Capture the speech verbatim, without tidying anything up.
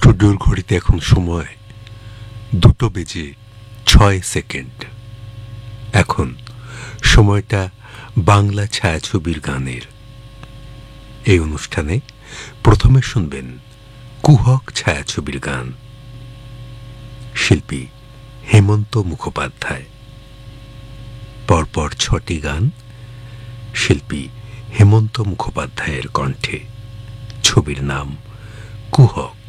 স্টুডিওর ঘড়িতে এখন সময় দুটো বেজে ছয় সেকেন্ড। এখন সময়টা বাংলা ছায়াছবির গানের। এই অনুষ্ঠানে প্রথমে শুনবেন কুহক ছায়াছবির গান, শিল্পী হেমন্ত মুখোপাধ্যায়। পরপর ছটি গান শিল্পী হেমন্ত মুখোপাধ্যায়ের কণ্ঠে। ছবির নাম কুহক।